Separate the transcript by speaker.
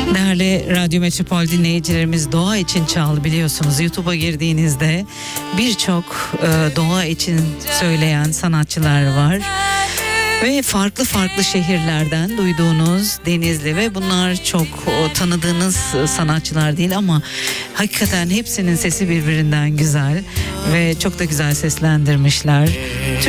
Speaker 1: Değerli Radyo Metropol dinleyicilerimiz, doğa için çal biliyorsunuz. YouTube'a girdiğinizde birçok doğa için söyleyen sanatçılar var. Ve farklı farklı şehirlerden duyduğunuz Denizli ve bunlar çok tanıdığınız sanatçılar değil ama hakikaten hepsinin sesi birbirinden güzel ve çok da güzel seslendirmişler.